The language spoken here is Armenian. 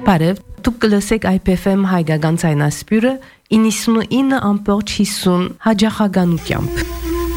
Բարև, դուք կլսեք IPFM հայկական ցայնասպյուրը 99.50 հաջախականությամբ։